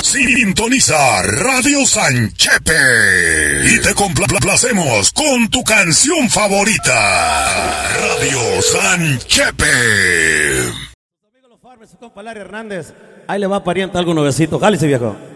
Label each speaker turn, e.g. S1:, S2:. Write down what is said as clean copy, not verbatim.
S1: Sintoniza Radio Sanchepe y te complacemos con tu canción favorita. Radio Sanchepe.
S2: Amigos los Farmers, su compa Larry Hernández. Ahí le va pariente algo nuevecito. Jálese, viejo.